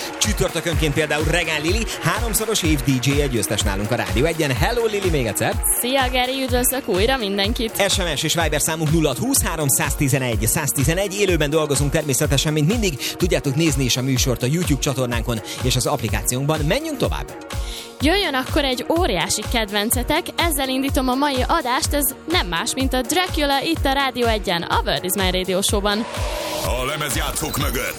Csütörtökönként például Regán Lili, 3-szoros év DJ-je győztes nálunk a Rádió 1-en. Hello Lili, még egyszer! Szia Geri, üdvözlök újra mindenkit! SMS és Viber számunk 0623 111 111. Élőben dolgozunk természetesen, mint mindig. Tudjátok nézni is a műsort a YouTube csatornánkon és az applikációnkban. Menjünk tovább! Jöjjön akkor egy óriási kedvencetek, ezzel indítom a mai adást, ez nem más, mint a Dracula itt a Rádió 1-en, a World is My Radio Show-ban. A lemezjátszók mögött